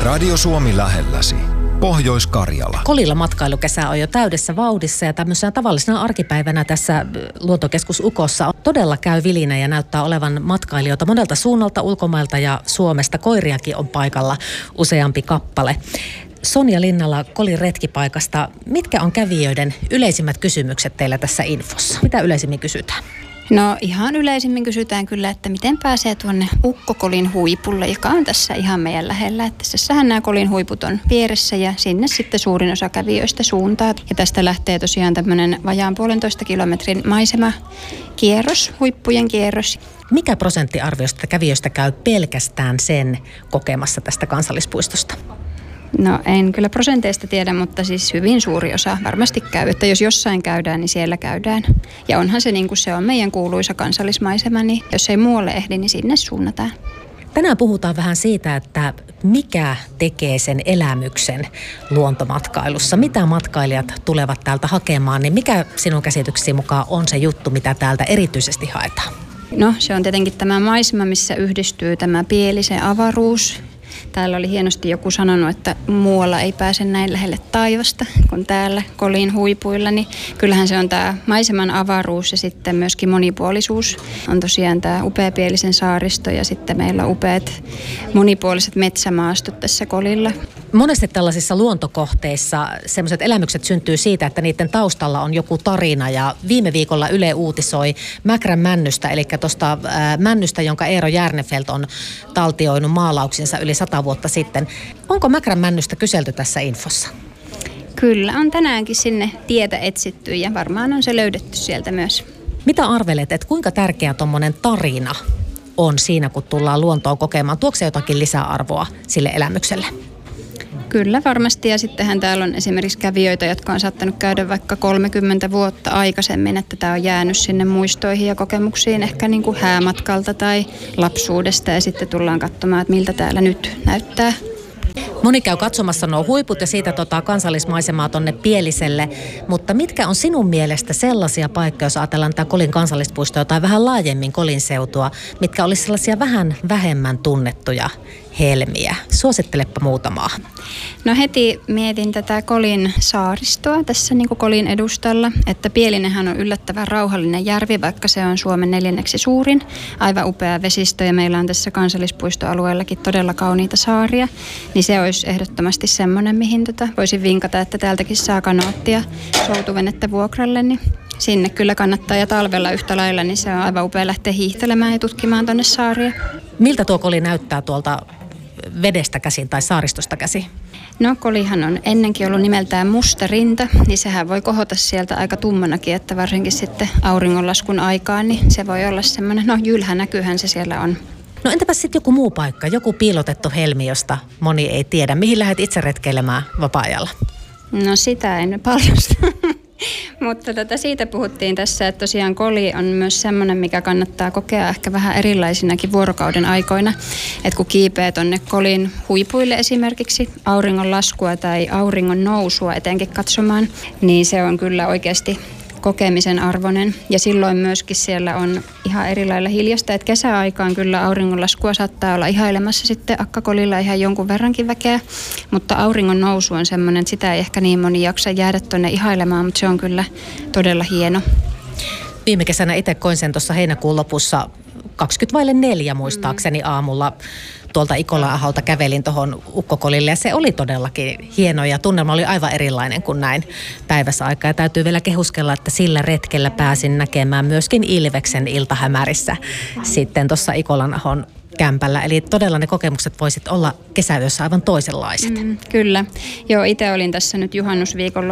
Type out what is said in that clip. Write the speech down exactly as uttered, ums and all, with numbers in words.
Radio Suomi lähelläsi. Pohjois-Karjala. Kolilla matkailukesä on jo täydessä vauhdissa ja tämmöisenä tavallisena arkipäivänä tässä luontokeskus Ukossa todella käy vilinä ja näyttää olevan matkailijoita monelta suunnalta, ulkomailta ja Suomesta. Koiriakin on paikalla useampi kappale. Sonja Linnala Kolin retkipaikasta. Mitkä on kävijöiden yleisimmät kysymykset teillä tässä infossa? Mitä yleisimmin kysytään? No ihan yleisimmin kysytään kyllä, että miten pääsee tuonne Ukko-Kolin huipulle, joka on tässä ihan meidän lähellä. Että tässähän nämä Kolin huiput on vieressä ja sinne sitten suurin osa kävijöistä suuntaa. Ja tästä lähtee tosiaan tämmöinen vajaan puolentoista kilometrin maisemakierros, huippujen kierros. Mikä prosenttiarviosta kävijöistä käy pelkästään sen kokemassa tästä kansallispuistosta? No en kyllä prosenteista tiedä, mutta siis hyvin suuri osa varmasti käy. Että jos jossain käydään, niin siellä käydään. Ja onhan se niin kuin se on meidän kuuluisa kansallismaisema, niin jos ei muualle ehdi, niin sinne suunnataan. Tänään puhutaan vähän siitä, että mikä tekee sen elämyksen luontomatkailussa. Mitä matkailijat tulevat täältä hakemaan, niin mikä sinun käsityksesi mukaan on se juttu, mitä täältä erityisesti haetaan? No se on tietenkin tämä maisema, missä yhdistyy tämä pielisen avaruus. Täällä oli hienosti joku sanonut, että muualla ei pääse näin lähelle taivasta kuin täällä Kolin huipuilla. Niin kyllähän se on tämä maiseman avaruus ja sitten myöskin monipuolisuus. On tosiaan tämä upeapielisen saaristo ja sitten meillä on upeat monipuoliset metsämaastot tässä Kolilla. Monesti tällaisissa luontokohteissa sellaiset elämykset syntyy siitä, että niiden taustalla on joku tarina. Ja viime viikolla Yle uutisoi Mäkrän männystä, eli tuosta männystä, jonka Eero Järnefelt on taltioinut maalauksinsa yli sata vuotta sitten. Onko Mäkrän männystä kyselty tässä infossa? Kyllä, on tänäänkin sinne tietä etsitty ja varmaan on se löydetty sieltä myös. Mitä arvelet, että kuinka tärkeä tuommoinen tarina on siinä, kun tullaan luontoon kokemaan? Tuoko se jotakin lisäarvoa sille elämykselle? Kyllä varmasti, ja sittenhän täällä on esimerkiksi kävijöitä, jotka on saattanut käydä vaikka kolmekymmentä vuotta aikaisemmin, että tämä on jäänyt sinne muistoihin ja kokemuksiin ehkä niin kuin häämatkalta tai lapsuudesta, ja sitten tullaan katsomaan, että miltä täällä nyt näyttää. Moni käy katsomassa nuo huiput ja siitä tota kansallismaisemaa tonne Pieliselle, mutta mitkä on sinun mielestä sellaisia paikkoja, jos ajatellaan tätä Kolin kansallispuistoa tai vähän laajemmin Kolin seutua, mitkä olisi sellaisia vähän vähemmän tunnettuja helmiä? Suosittelepa muutamaa. No heti mietin tätä Kolin saaristoa tässä niin kuin Kolin edustalla, että Pielinenhän on yllättävän rauhallinen järvi, vaikka se on Suomen neljänneksi suurin. Aivan upea vesistö ja meillä on tässä kansallispuistoalueellakin todella kauniita saaria, niin se olisi ehdottomasti semmoinen, mihin tota voisin vinkata, että täältäkin saa kanoottia soutuvenettä vuokralle, niin sinne kyllä kannattaa ja talvella yhtä lailla, niin se on aivan upea lähteä hiihtelemään ja tutkimaan tuonne saaria. Miltä tuo Koli näyttää tuolta vedestä käsin tai saaristosta käsin? No Kolihan on ennenkin ollut nimeltään Musta rinta, niin sehän voi kohota sieltä aika tummanakin, että varsinkin sitten auringonlaskun aikaan, niin se voi olla semmoinen, no jylhä näkyhän se siellä on. No entäpä sitten joku muu paikka, joku piilotettu helmi, josta moni ei tiedä. Mihin lähdet itse retkeilemään vapaa-ajalla? No sitä en paljosta. Mutta tota, siitä puhuttiin tässä, että tosiaan Koli on myös semmoinen, mikä kannattaa kokea ehkä vähän erilaisinakin vuorokauden aikoina. Että kun kiipeää tuonne Kolin huipuille esimerkiksi auringon laskua tai auringon nousua etenkin katsomaan, niin se on kyllä oikeasti kokemisen arvoinen. Ja silloin myöskin siellä on ihan eri lailla hiljasta, että kesäaikaan kyllä auringonlaskua saattaa olla ihailemassa sitten Akka-Kolilla ihan jonkun verrankin väkeä, mutta auringon nousu on semmoinen, että sitä ei ehkä niin moni jaksa jäädä tuonne ihailemaan, mutta se on kyllä todella hieno. Viime kesänä itse koin sen tuossa heinäkuun lopussa kaksikymmentä vaille neljä muistaakseni aamulla. Tuolta Ikola-aholta kävelin tuohon Ukko-Kolille ja se oli todellakin hieno ja tunnelma oli aivan erilainen kuin näin päivässä aikaa. Ja täytyy vielä kehuskella, että sillä retkellä pääsin näkemään myöskin Ilveksen iltahämärissä sitten tuossa Ikolan-ahon kämpällä. Eli todella ne kokemukset voisit olla kesäyössä aivan toisenlaiset. Mm, kyllä. Joo, itse olin tässä nyt juhannusviikonloppu